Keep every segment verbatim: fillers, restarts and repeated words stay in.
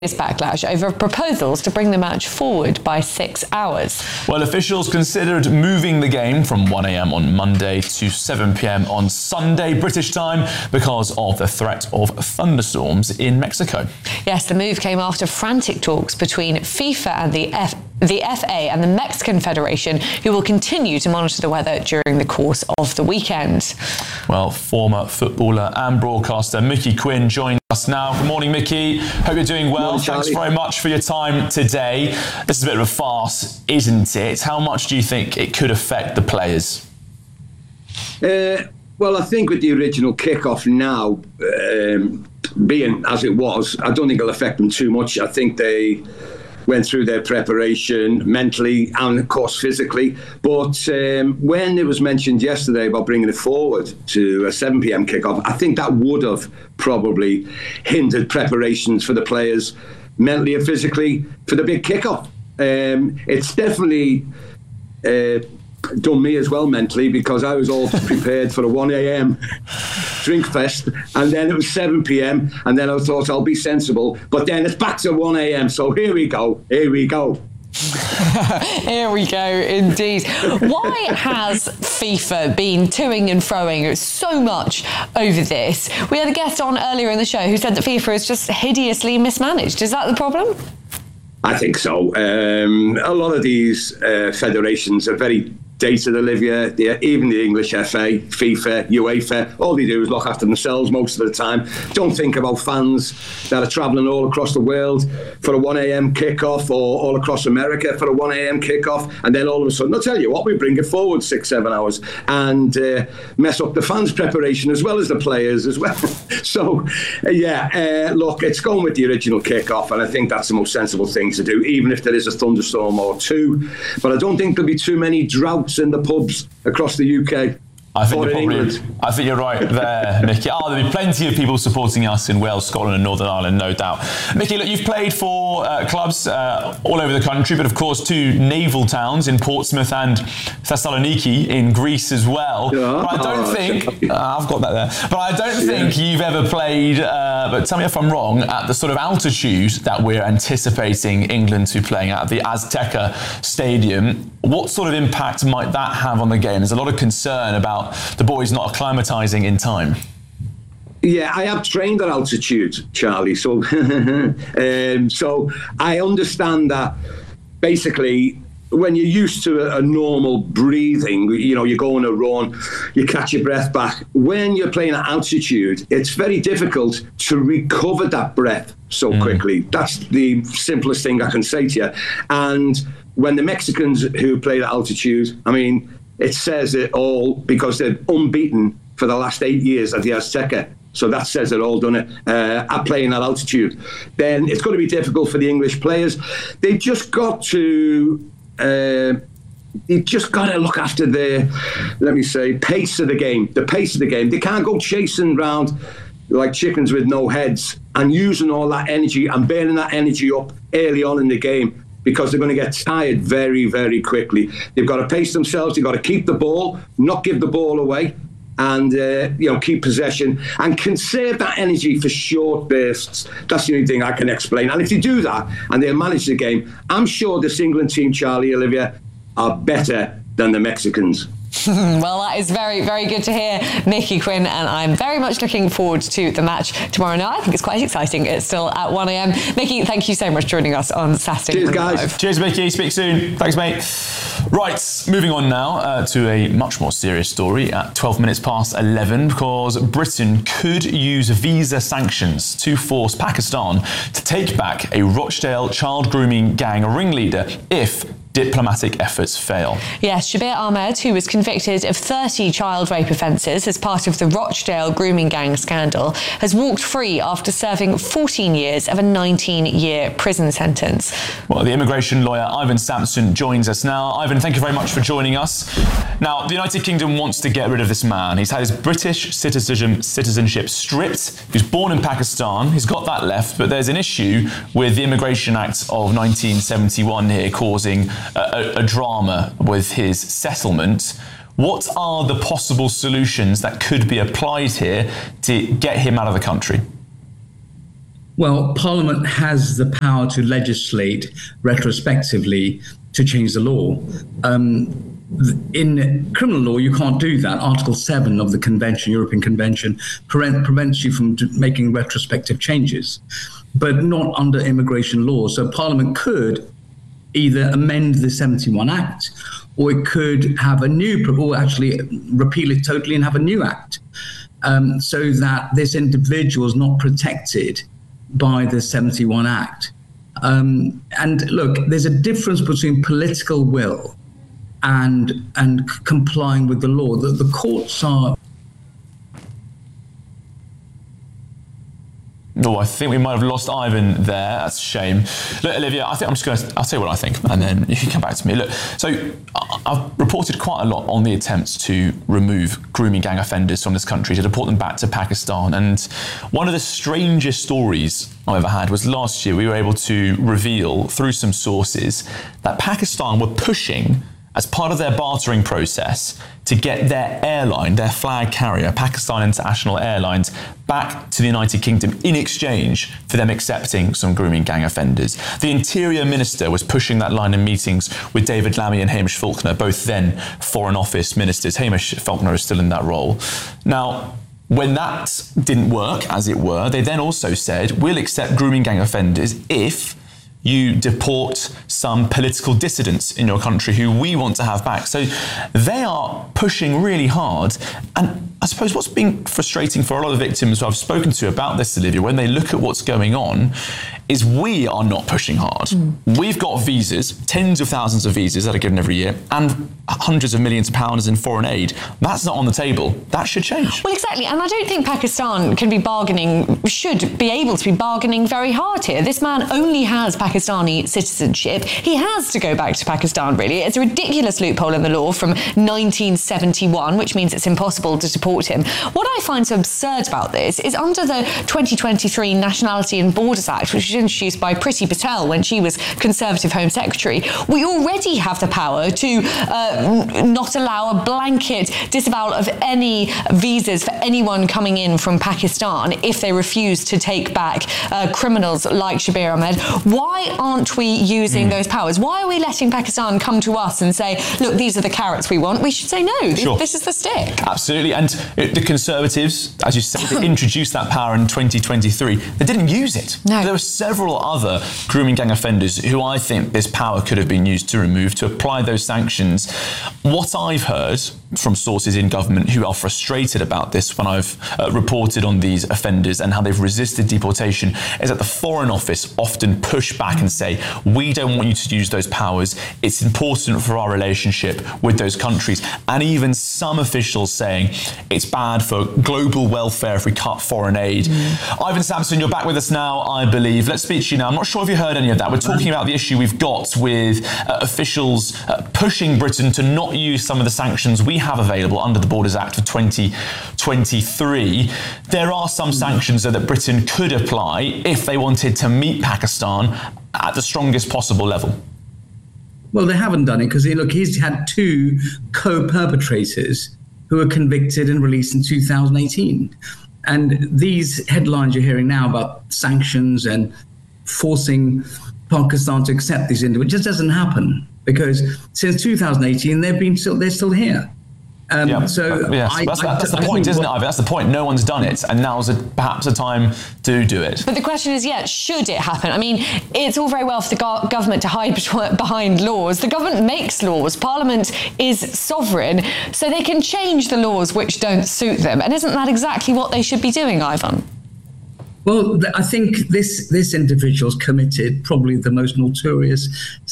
backlash over proposals to bring the match forward by six hours. Well, officials considered moving the game from one a.m. on Monday to seven p.m. on Sunday British time because of the threat of thunderstorms in Mexico. Yes, the move came after frantic talks between FIFA and the F the F A and the Mexican Federation, who will continue to monitor the weather during the course of the weekend. Well, former footballer and broadcaster Mickey Quinn joins us now. Good morning, Mickey. Hope you're doing well. Morning, Thanks very much for your time today. This is a bit of a farce, isn't it? How much do you think it could affect the players? Uh, well, I think with the original kick-off now, um, being as it was, I don't think it'll affect them too much. I think they went through their preparation mentally and, of course, physically. But um, when it was mentioned yesterday about bringing it forward to a seven p.m. kickoff, I think that would have probably hindered preparations for the players mentally and physically for the big kickoff. Um, it's definitely uh, done me as well mentally, because I was all prepared for a one a.m. drink fest, and then it was seven p.m. and then I thought I'll be sensible, but then it's back to one a.m. so here we go here we go Here we go, indeed. Why has FIFA been toing and froing so much over this? We had a guest on earlier in the show who said that FIFA is just hideously mismanaged. Is that the problem? I think so. Um, a lot of these uh, federations are very dated, Olivia. Yeah, even the English F A, FIFA, UEFA, all they do is look after themselves most of the time. Don't think about fans that are travelling all across the world for a one a.m. kickoff, or all across America for a one a.m. kickoff, and then all of a sudden, I'll tell you what, we bring it forward six, seven hours and uh, mess up the fans' preparation as well as the players as well. So, uh, yeah, uh, look, it's going with the original kickoff, and I think that's the most sensible thing to do, even if there is a thunderstorm or two. But I don't think there'll be too many droughts in the pubs across the U K. I think, you're probably, I think you're right there, Mickey. Oh, there'll be plenty of people supporting us in Wales, Scotland and Northern Ireland, no doubt. Mickey, look, you've played for uh, clubs uh, all over the country, but of course two naval towns in Portsmouth and Thessaloniki in Greece as well. Yeah. But I don't oh, think, uh, I've got that there, but I don't yeah. think you've ever played, uh, but tell me if I'm wrong, at the sort of altitude that we're anticipating England to be playing at, the Azteca Stadium. What sort of impact might that have on the game? There's a lot of concern about the boys not acclimatising in time. Yeah, I have trained at altitude, Charlie. So, um, so I understand that basically when you're used to a, a normal breathing, you know, you go on a run, you catch your breath back. When you're playing at altitude, it's very difficult to recover that breath so mm. quickly. That's the simplest thing I can say to you. And when the Mexicans who played at altitude, I mean, it says it all, because they're unbeaten for the last eight years at the Azteca. So that says it all, doesn't it? Uh, at playing at altitude. Then it's going to be difficult for the English players. They've just got to... Uh, You've just got to look after the, let me say, pace of the game. The pace of the game. They can't go chasing around like chickens with no heads and using all that energy and burning that energy up early on in the game, because they're going to get tired very, very quickly. They've got to pace themselves. They've got to keep the ball, not give the ball away, and uh, you know, keep possession and conserve that energy for short bursts. That's the only thing I can explain. And if you do that and they manage the game, I'm sure this England team, Charlie, Olivia, are better than the Mexicans. Well, that is very, very good to hear, Mickey Quinn, and I'm very much looking forward to the match tomorrow night. I think it's quite exciting. It's still at one a.m. Mickey, thank you so much for joining us on Saturday. Cheers, guys. Live. Cheers, Mickey. Speak soon. Thanks, mate. Right, moving on now uh, to a much more serious story at twelve minutes past eleven, because Britain could use visa sanctions to force Pakistan to take back a Rochdale child grooming gang ringleader if diplomatic efforts fail. Yes, Shabir Ahmed, who was convicted of thirty child rape offences as part of the Rochdale grooming gang scandal, has walked free after serving fourteen years of a nineteen-year prison sentence. Well, the immigration lawyer Ivan Sampson joins us now. Ivan, thank you very much for joining us. Now, the United Kingdom wants to get rid of this man. He's had his British citizenship, citizenship stripped. He was born in Pakistan. He's got that left, but there's an issue with the Immigration Act of nineteen seventy-one here causing A, a drama with his settlement. What are the possible solutions that could be applied here to get him out of the country? Well, Parliament has the power to legislate retrospectively to change the law. Um, in criminal law, you can't do that. Article seven of the Convention, European Convention, prevent, prevents you from making retrospective changes, but not under immigration law. So Parliament could either amend the seventy-one Act, or it could have a new, or actually repeal it totally and have a new act, um, so that this individual is not protected by the seventy-one Act. Um, and look, there's a difference between political will and and complying with the law. The, the courts are... No, I think we might have lost Ivan there. That's a shame. Look, Olivia, I think I'm just going to, I'll tell you what I think, and then you can come back to me. Look, so I've reported quite a lot on the attempts to remove grooming gang offenders from this country, to deport them back to Pakistan. And one of the strangest stories I ever had was last year we were able to reveal through some sources that Pakistan were pushing, as part of their bartering process, to get their airline, their flag carrier, Pakistan International Airlines, back to the United Kingdom in exchange for them accepting some grooming gang offenders. The Interior Minister was pushing that line in meetings with David Lammy and Hamish Faulkner, both then Foreign Office ministers. Hamish Faulkner is still in that role. Now, when that didn't work, as it were, they then also said, we'll accept grooming gang offenders if you deport some political dissidents in your country who we want to have back. So they are pushing really hard. And I suppose what's been frustrating for a lot of victims who I've spoken to about this, Olivia, when they look at what's going on, is we are not pushing hard. Mm. We've got visas, tens of thousands of visas that are given every year, and hundreds of millions of pounds in foreign aid. That's not on the table. That should change. Well, exactly. And I don't think Pakistan can be bargaining, should be able to be bargaining very hard here. This man only has Pakistani citizenship. He has to go back to Pakistan, really. It's a ridiculous loophole in the law from nineteen seventy-one, which means it's impossible to deport him. What I find so absurd about this is under the twenty twenty-three Nationality and Borders Act, which was introduced by Priti Patel when she was Conservative Home Secretary, we already have the power to uh, not allow a blanket disavowal of any visas for anyone coming in from Pakistan if they refuse to take back uh, criminals like Shabir Ahmed. Why aren't we using mm. those powers? Why are we letting Pakistan come to us and say, look, these are the carrots we want? We should say, no, sure. This is the stick. Absolutely. And the Conservatives, as you said, they introduced that power in twenty twenty-three. They didn't use it. No. There were several other grooming gang offenders who I think this power could have been used to remove, to apply those sanctions. What I've heard from sources in government who are frustrated about this when I've uh, reported on these offenders and how they've resisted deportation is that the Foreign Office often push back and say, we don't want you to use those powers. It's important for our relationship with those countries. And even some officials saying it's bad for global welfare if we cut foreign aid. Mm. Ivan Sampson, you're back with us now, I believe. Let's speak to you now. I'm not sure if you heard any of that. We're talking about the issue we've got with uh, officials uh, pushing Britain to not use some of the sanctions we have available under the Borders Act of twenty twenty-three. There are some sanctions that Britain could apply if they wanted to meet Pakistan at the strongest possible level. Well, they haven't done it because, look, he's had two co-perpetrators who were convicted and released in two thousand eighteen. And these headlines you're hearing now about sanctions and forcing Pakistan to accept these individuals just doesn't happen, because since two thousand eighteen, they've been still, they're still here. Um, yeah, so yes. I, that's, I, that's I, the I point, isn't what, it, Ivan? That's the point. No one's done it, and now's a, perhaps a time to do it. But the question is, yeah, should it happen? I mean, it's all very well for the go- government to hide behind laws. The government makes laws. Parliament is sovereign, so they can change the laws which don't suit them. And isn't that exactly what they should be doing, Ivan? Well, I think this this individual's committed probably the most notorious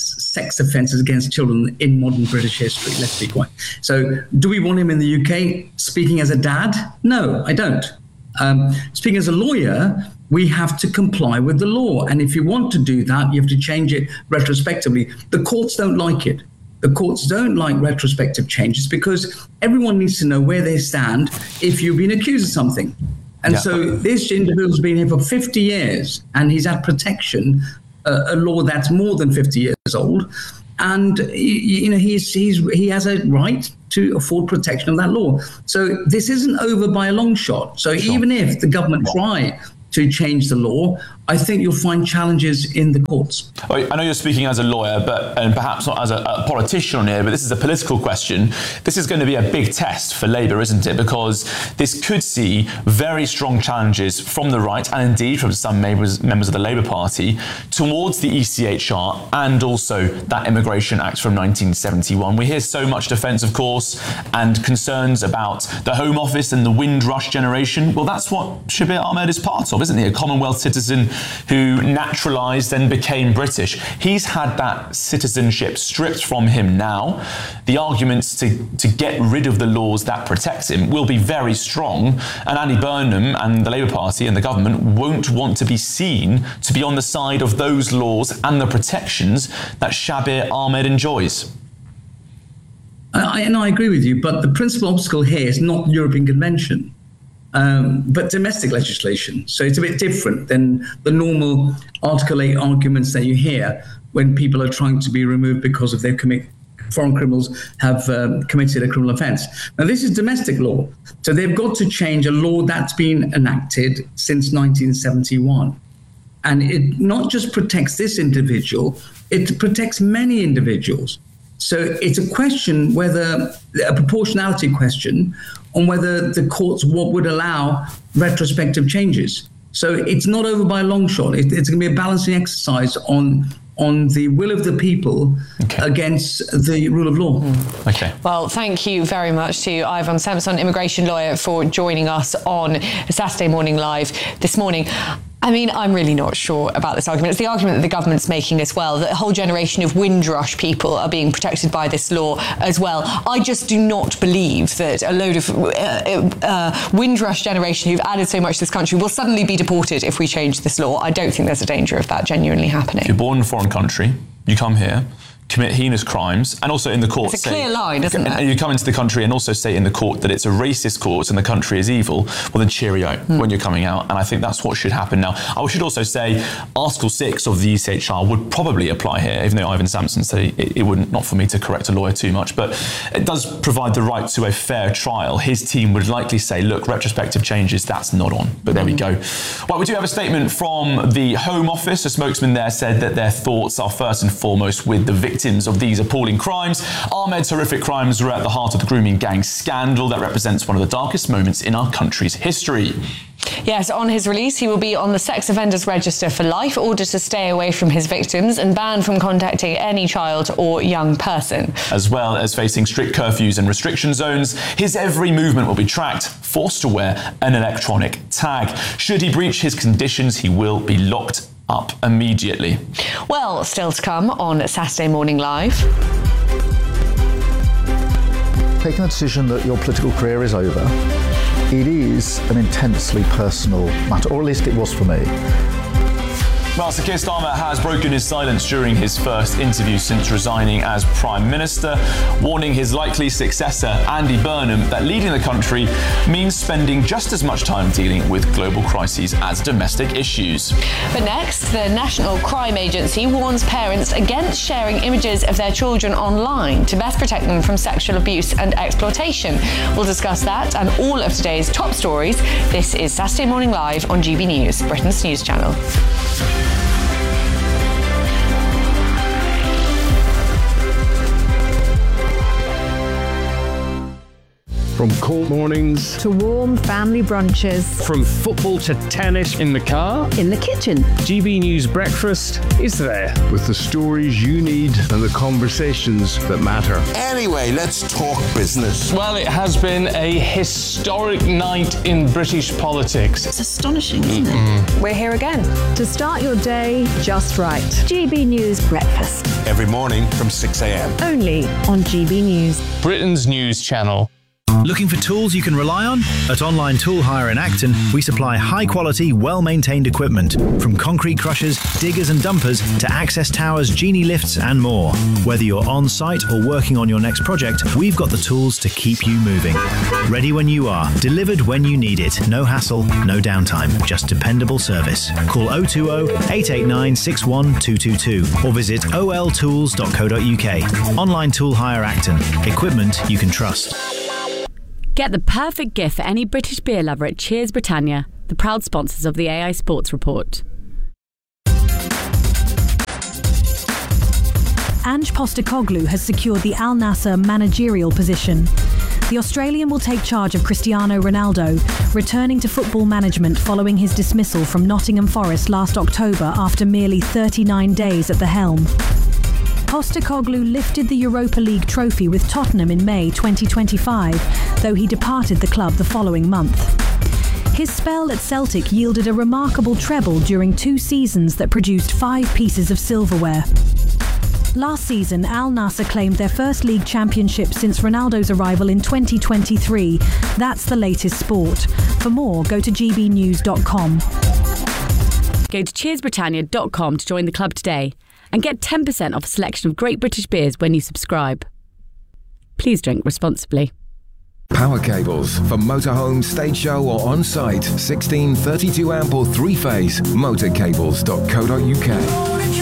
sex offences against children in modern British history, let's be quite. So do we want him in the U K speaking as a dad? No, I don't. Um, speaking as a lawyer, we have to comply with the law. And if you want to do that, you have to change it retrospectively. The courts don't like it. The courts don't like retrospective changes because everyone needs to know where they stand if you've been accused of something. And yeah. so this individual's been here for fifty years, and he's had protection, uh, a law that's more than fifty years old. And, you know, he's, he's, he has a right to afford protection of that law. So this isn't over by a long shot. So sure. even if the government try to change the law, I think you'll find challenges in the courts. I know you're speaking as a lawyer, but and perhaps not as a, a politician here, but this is a political question. This is going to be a big test for Labour, isn't it? Because this could see very strong challenges from the right and indeed from some members, members of the Labour Party towards the E C H R and also that Immigration Act from nineteen seventy-one. We hear so much defence, of course, and concerns about the Home Office and the Windrush generation. Well, that's what Shabir Ahmed is part of, isn't he? A Commonwealth citizen who naturalised and became British. He's had that citizenship stripped from him now. The arguments to, to get rid of the laws that protect him will be very strong, and Andy Burnham and the Labour Party and the government won't want to be seen to be on the side of those laws and the protections that Shabir Ahmed enjoys. I, and I agree with you, but the principal obstacle here is not the European Convention. Um, but domestic legislation. So it's a bit different than the normal Article eight arguments that you hear when people are trying to be removed because of their commit foreign criminals have um, committed a criminal offence. Now, this is domestic law. So they've got to change a law that's been enacted since nineteen seventy-one. And it not just protects this individual, it protects many individuals. So it's a question whether, a proportionality question, on whether the courts what would allow retrospective changes. So it's not over by a long shot. It, it's going to be a balancing exercise on on the will of the people okay. against the rule of law. Mm. Okay. Well, thank you very much to Ivan Sampson, immigration lawyer, for joining us on Saturday Morning Live this morning. I mean, I'm really not sure about this argument. It's the argument that the government's making as well, that a whole generation of Windrush people are being protected by this law as well. I just do not believe that a load of uh, uh, Windrush generation who've added so much to this country will suddenly be deported if we change this law. I don't think there's a danger of that genuinely happening. If you're born in a foreign country, you come here, commit heinous crimes, and also in the court it's a say, clear line, isn't it? And you come into the country and also say in the court that it's a racist court and the country is evil, well then cheerio mm. when you're coming out, and I think that's what should happen now. I should also say Article six of the E C H R would probably apply here, even though Ivan Sampson said it, it wouldn't, not for me to correct a lawyer too much, but it does provide the right to a fair trial. His team would likely say, look, retrospective changes, that's not on, but there mm. we go. Well, we do have a statement from the Home Office. A spokesman there said that their thoughts are first and foremost with the victims of these appalling crimes. Ahmed's horrific crimes were at the heart of the grooming gang scandal that represents one of the darkest moments in our country's history. Yes, on his release, he will be on the sex offenders register for life, ordered to stay away from his victims and banned from contacting any child or young person. As well as facing strict curfews and restriction zones, his every movement will be tracked, forced to wear an electronic tag. Should he breach his conditions, he will be locked up immediately. Well, still to come on Saturday Morning Live. Taking the decision that your political career is over, it is an intensely personal matter, or at least it was for me. Well, Sir Keir Starmer has broken his silence during his first interview since resigning as Prime Minister, warning his likely successor, Andy Burnham, that leading the country means spending just as much time dealing with global crises as domestic issues. But next, the National Crime Agency warns parents against sharing images of their children online to best protect them from sexual abuse and exploitation. We'll discuss that and all of today's top stories. This is Saturday Morning Live on G B News, Britain's news channel. From cold mornings to warm family brunches, from football to tennis in the car, in the kitchen, G B News Breakfast is there with the stories you need and the conversations that matter. Anyway, let's talk business. Well, it has been a historic night in British politics. It's astonishing, isn't mm-hmm. it? We're here again to start your day just right. G B News Breakfast. Every morning from six a.m. Only on G B News, Britain's news channel. Looking for tools you can rely on? At Online Tool Hire in Acton, we supply high-quality, well-maintained equipment, from concrete crushers, diggers and dumpers to access towers, genie lifts and more. Whether you're on-site or working on your next project, we've got the tools to keep you moving. Ready when you are, delivered when you need it. No hassle, no downtime, just dependable service. Call oh two oh, eight eight nine, six one two two two or visit o l tools dot co dot u k. Online Tool Hire Acton. Equipment you can trust. Get the perfect gift for any British beer lover at Cheers Britannia, the proud sponsors of the A I Sports Report. Ange Postecoglou has secured the Al Nassr managerial position. The Australian will take charge of Cristiano Ronaldo, returning to football management following his dismissal from Nottingham Forest last October after merely thirty-nine days at the helm. Postecoglou lifted the Europa League trophy with Tottenham in May twenty twenty-five, though he departed the club the following month. His spell at Celtic yielded a remarkable treble during two seasons that produced five pieces of silverware. Last season, Al Nassr claimed their first league championship since Ronaldo's arrival in twenty twenty-three. That's the latest sport. For more, go to g b news dot com. Go to cheers britannia dot com to join the club today and get ten percent off a selection of great British beers when you subscribe. Please drink responsibly. Power cables for motorhome, stage show or on-site. sixteen, thirty-two amp or three-phase. motorcables dot co dot uk.